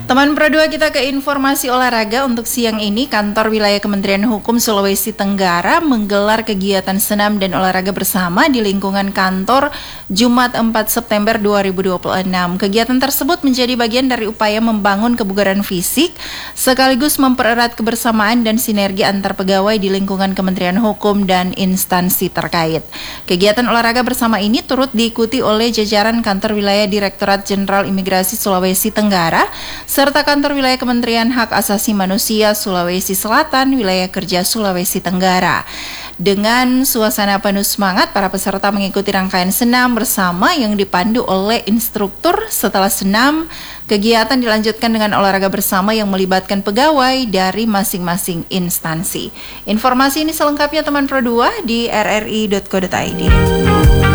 Teman Pro 2, kita ke informasi olahraga. Untuk siang ini, kantor wilayah Kementerian Hukum Sulawesi Tenggara menggelar kegiatan senam dan olahraga bersama di lingkungan kantor Jumat 4 September 2026. Kegiatan tersebut menjadi bagian dari upaya membangun kebugaran fisik sekaligus mempererat kebersamaan dan sinergi antar pegawai di lingkungan Kementerian Hukum dan instansi terkait. Kegiatan olahraga bersama ini turut diikuti oleh jajaran kantor wilayah Direktorat Jenderal Imigrasi Sulawesi Tenggara serta kantor wilayah Kementerian Hak Asasi Manusia Sulawesi Selatan, wilayah kerja Sulawesi Tenggara. Dengan suasana penuh semangat, para peserta mengikuti rangkaian senam bersama yang dipandu oleh instruktur. Setelah senam, kegiatan dilanjutkan dengan olahraga bersama yang melibatkan pegawai dari masing-masing instansi. Informasi ini selengkapnya teman Pro 2 di rri.co.id.